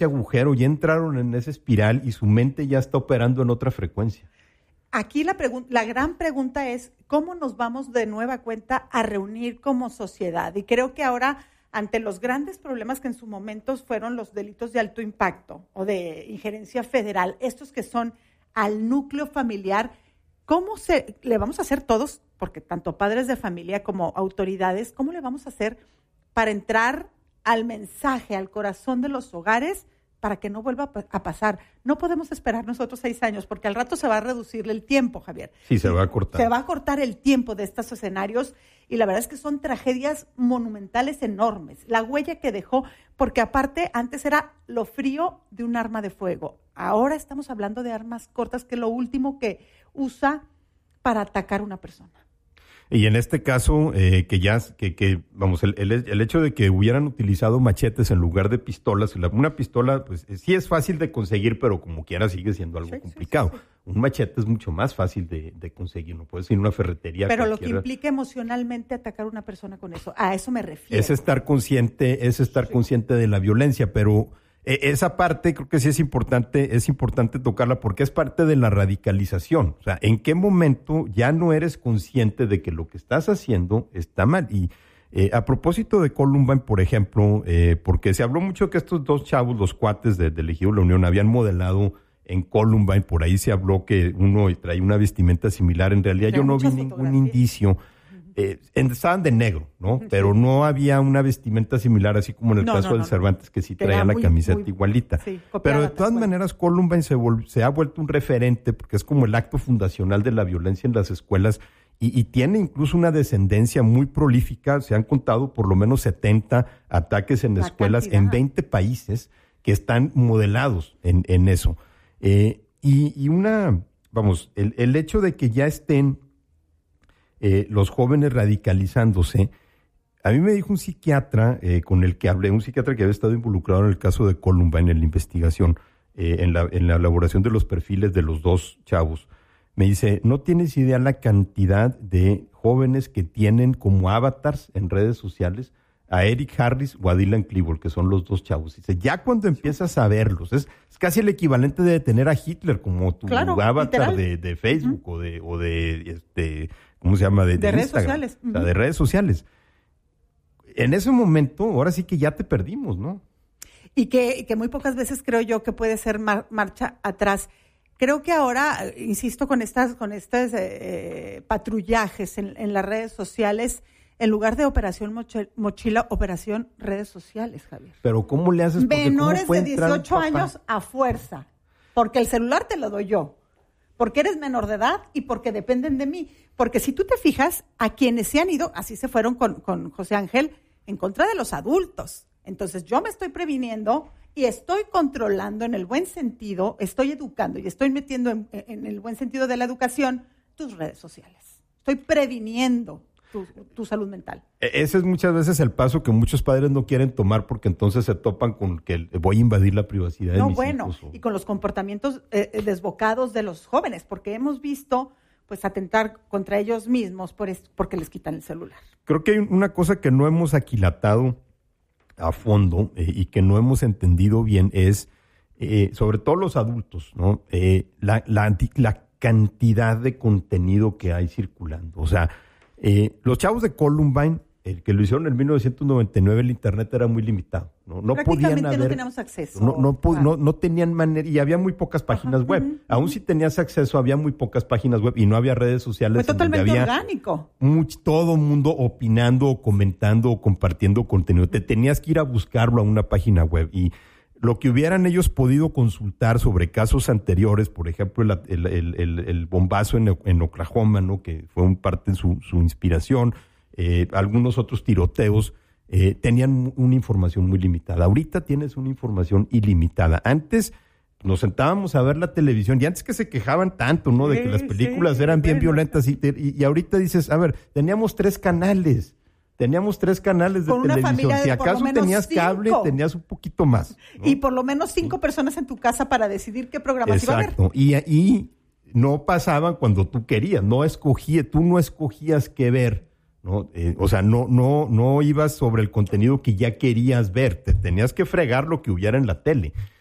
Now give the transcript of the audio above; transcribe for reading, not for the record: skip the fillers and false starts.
agujero, ya entraron en esa espiral y su mente ya está operando en otra frecuencia. Aquí la gran pregunta es, ¿cómo nos vamos de nueva cuenta a reunir como sociedad? Y creo que ahora, ante los grandes problemas que en su momento fueron los delitos de alto impacto o de injerencia federal, estos que son al núcleo familiar, ¿cómo le vamos a hacer todos, porque tanto padres de familia como autoridades, cómo le vamos a hacer para entrar al mensaje, al corazón de los hogares, para que no vuelva a pasar? No podemos esperar nosotros 6 años, porque al rato se va a reducir el tiempo, Javier. Sí, se va a cortar. Se va a cortar el tiempo de estos escenarios, y la verdad es que son tragedias monumentales enormes. La huella que dejó, porque aparte antes era lo frío de un arma de fuego. Ahora estamos hablando de armas cortas, que es lo último que usa para atacar a una persona. Y en este caso, el hecho de que hubieran utilizado machetes en lugar de pistolas, una pistola, pues sí es fácil de conseguir, pero como quiera sigue siendo algo complicado. Sí. Un machete es mucho más fácil de conseguir, no puedes ir a una ferretería. Pero lo que implica emocionalmente atacar a una persona con eso, a eso me refiero. Es estar consciente de la violencia, pero esa parte creo que sí es importante tocarla, porque es parte de la radicalización. O sea, ¿en qué momento ya no eres consciente de que lo que estás haciendo está mal? Y a propósito de Columbine, por ejemplo, porque se habló mucho que estos dos chavos, los cuates del Ejido La Unión, habían modelado en Columbine. Por ahí se habló que uno traía una vestimenta similar. En realidad yo no vi ningún indicio. Estaban de negro, ¿no? Sí. Pero no había una vestimenta similar, así como en el caso del Cervantes, que sí traía la camiseta igualita. Sí, pero de todas maneras, Columbine se ha vuelto un referente, porque es como el acto fundacional de la violencia en las escuelas, y tiene incluso una descendencia muy prolífica. Se han contado por lo menos 70 ataques en escuelas en 20 países que están modelados en eso. El hecho de que ya estén los jóvenes radicalizándose. A mí me dijo un psiquiatra con el que hablé, un psiquiatra que había estado involucrado en el caso de Columbine, en la investigación, en la elaboración de los perfiles de los dos chavos. Me dice, no tienes idea la cantidad de jóvenes que tienen como avatars en redes sociales a Eric Harris o a Dylan Klebold, que son los dos chavos. Dice, ya cuando empiezas a verlos, es casi el equivalente de tener a Hitler como tu avatar de Facebook o de ¿cómo se llama? De redes sociales. O sea, de redes sociales. En ese momento, ahora sí que ya te perdimos, ¿no? Y que muy pocas veces creo yo que puede ser marcha atrás. Creo que ahora, insisto, con estos patrullajes en las redes sociales, en lugar de operación mochila, operación redes sociales, Javier. Pero ¿cómo le haces? Menores de 18 años a fuerza, porque el celular te lo doy yo, porque eres menor de edad y porque dependen de mí. Porque si tú te fijas, a quienes se han ido, así se fueron con José Ángel, en contra de los adultos. Entonces yo me estoy previniendo y estoy controlando en el buen sentido, estoy educando y estoy metiendo en el buen sentido de la educación tus redes sociales. Estoy previniendo tu salud mental. Ese es muchas veces el paso que muchos padres no quieren tomar, porque entonces se topan con que voy a invadir la privacidad de mis hijos. Y con los comportamientos desbocados de los jóvenes, porque hemos visto pues atentar contra ellos mismos porque les quitan el celular. Creo que hay una cosa que no hemos aquilatado a fondo y que no hemos entendido bien es, sobre todo los adultos, ¿no? La cantidad de contenido que hay circulando. O sea, los chavos de Columbine, que lo hicieron en 1999, el internet era muy limitado. No podían haber, no teníamos acceso. No tenían manera, y había muy pocas páginas web. Aún si tenías acceso, había muy pocas páginas web y no había redes sociales. Fue totalmente orgánico. Todo mundo opinando, comentando, compartiendo contenido. Te tenías que ir a buscarlo a una página web, y lo que hubieran ellos podido consultar sobre casos anteriores, por ejemplo, el bombazo en Oklahoma, ¿no? Que fue un parte de su inspiración, algunos otros tiroteos, tenían una información muy limitada. Ahorita tienes una información ilimitada. Antes nos sentábamos a ver la televisión, y antes que se quejaban tanto, ¿no? De que las películas eran bien violentas, y ahorita dices, a ver, teníamos 3 canales de televisión. Si acaso tenías 5. Cable, tenías un poquito más, ¿no? Y por lo menos 5 personas en tu casa para decidir qué programas iba a ver. Exacto. Y no pasaban cuando tú querías, tú no escogías qué ver, ¿no? O sea, no ibas sobre el contenido que ya querías ver, te tenías que fregar lo que hubiera en la tele.